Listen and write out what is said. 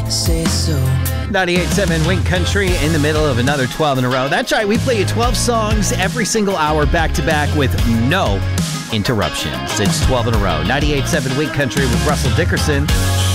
say so. 98.7 Wink Country in the middle of another 12 in a row. That's right, we play you 12 songs every single hour back to back with no interruptions. It's 12 in a row. 98.7 Wink Country with Russell Dickerson.